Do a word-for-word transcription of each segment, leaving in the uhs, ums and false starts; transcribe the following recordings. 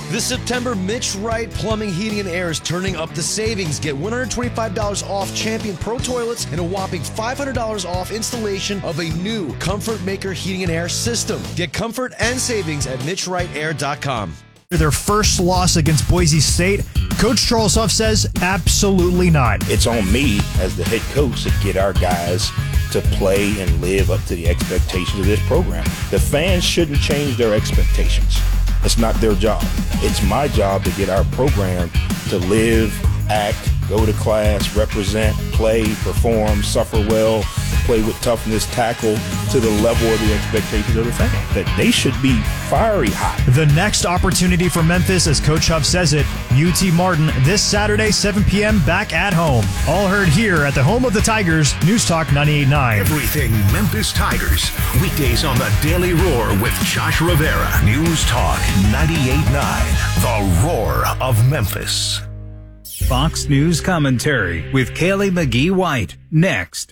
This September, Mitch Wright Plumbing, Heating, and Air is turning up the savings. Get one hundred twenty-five dollars off Champion Pro Toilets and a whopping five hundred dollars off installation of a new Comfort Maker Heating and Air system. Get comfort and savings at mitch wright air dot com. Their first loss against Boise State, Coach Charles Huff says absolutely not. It's on me as the head coach to get our guys to play and live up to the expectations of this program. The fans shouldn't change their expectations. It's not their job. It's my job to get our program to live, act, go to class, represent, play, perform, suffer well, play with toughness, tackle to the level of the expectations of the fans. That they should be fiery hot. The next opportunity for Memphis, as Coach Huff says it, U T Martin, this Saturday, seven p.m. back at home. All heard here at the home of the Tigers, News Talk ninety-eight point nine. Everything Memphis Tigers. Weekdays on the Daily Roar with Josh Rivera. News Talk ninety-eight point nine. The Roar of Memphis. Fox News commentary with Kaylee McGee-White. Next.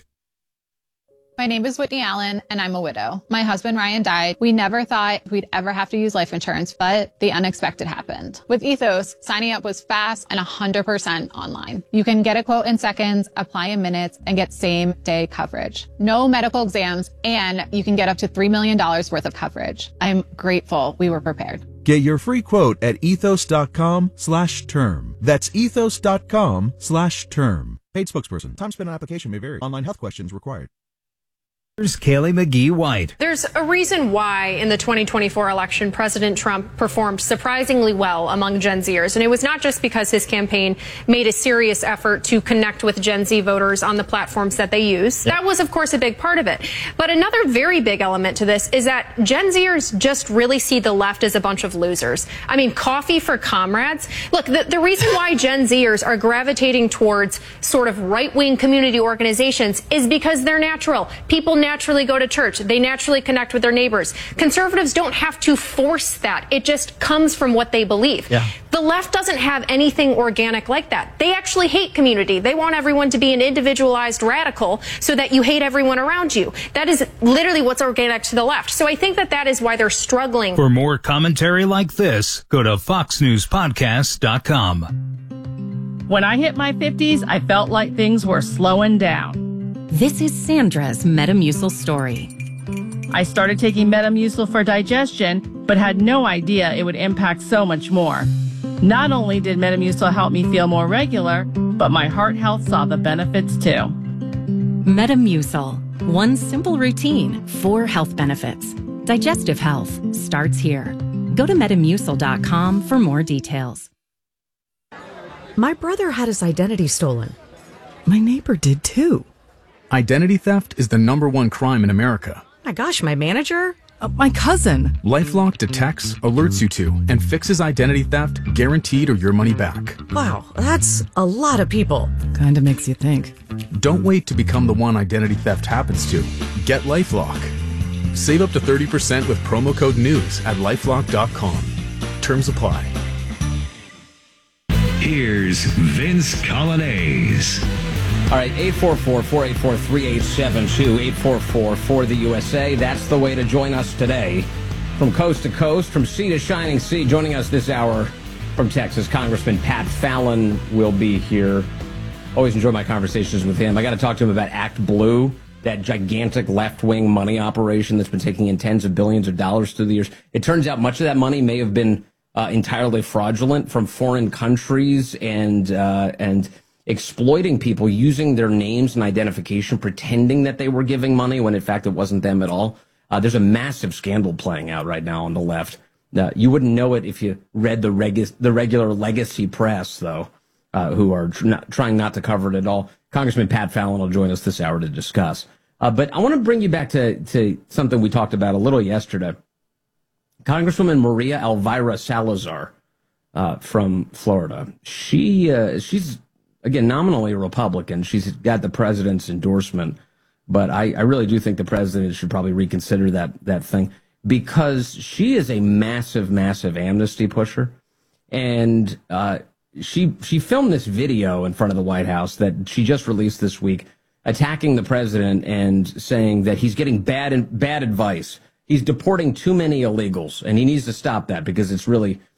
My name is Whitney Allen, and I'm a widow. My husband, Ryan, died. We never thought we'd ever have to use life insurance, but the unexpected happened. With Ethos, signing up was fast and one hundred percent online. You can get a quote in seconds, apply in minutes, and get same-day coverage. No medical exams, and you can get up to three million dollars worth of coverage. I'm grateful we were prepared. Get your free quote at ethos.com slash term. That's ethos.com slash term. Paid spokesperson. Time spent on application may vary. Online health questions required. Here's Kaylee McGee-White. There's a reason why in the twenty twenty-four election, President Trump performed surprisingly well among Gen Zers. And it was not just because his campaign made a serious effort to connect with Gen Z voters on the platforms that they use. That was, of course, a big part of it. But another very big element to this is that Gen Zers just really see the left as a bunch of losers. I mean, coffee for comrades. Look, the, the reason why Gen Zers are gravitating towards sort of right-wing community organizations is because they're natural. People naturally go to church. They naturally connect with their neighbors. Conservatives don't have to force that. It just comes from what they believe. Yeah. The left doesn't have anything organic like that. They actually hate community. They want everyone to be an individualized radical so that you hate everyone around you. That is literally what's organic to the left. So I think that that is why they're struggling. For more commentary like this, go to fox news podcast dot com. When I hit my fifties, I felt like things were slowing down. This is Sandra's Metamucil story. I started taking Metamucil for digestion, but had no idea it would impact so much more. Not only did Metamucil help me feel more regular, but my heart health saw the benefits too. Metamucil. One simple routine, four health benefits. Digestive health starts here. Go to metamucil dot com for more details. My brother had his identity stolen. My neighbor did too. Identity theft is the number one crime in America. My gosh, my manager? Uh, my cousin. LifeLock detects, alerts you to, and fixes identity theft, guaranteed or your money back. Wow, that's a lot of people. Kinda makes you think. Don't wait to become the one identity theft happens to. Get LifeLock. Save up to thirty percent with promo code NEWS at lifelock dot com. Terms apply. Here's Vince Colonnese. All right, eight four four, four eight four, three eight seven two, eight four four for the U S A. That's the way to join us today. From coast to coast, from sea to shining sea, joining us this hour from Texas, Congressman Pat Fallon will be here. Always enjoy my conversations with him. I got to talk to him about Act Blue, that gigantic left-wing money operation that's been taking in tens of billions of dollars through the years. It turns out much of that money may have been uh, entirely fraudulent from foreign countries and uh, and... exploiting people using their names and identification, pretending that they were giving money when in fact it wasn't them at all. Uh, there's a massive scandal playing out right now on the left. Uh, you wouldn't know it if you read the regu- the regular legacy press, though, uh, who are tr- not, trying not to cover it at all. Congressman Pat Fallon will join us this hour to discuss. Uh, but I want to bring you back to, to something we talked about a little yesterday. Congresswoman Maria Elvira Salazar uh, from Florida. She uh, she's Again, nominally a Republican. She's got the president's endorsement, but I, I really do think the president should probably reconsider that that thing because she is a massive, massive amnesty pusher. And uh, she she filmed this video in front of the White House that she just released this week, attacking the president and saying that he's getting bad and bad advice. He's deporting too many illegals, and he needs to stop that because it's really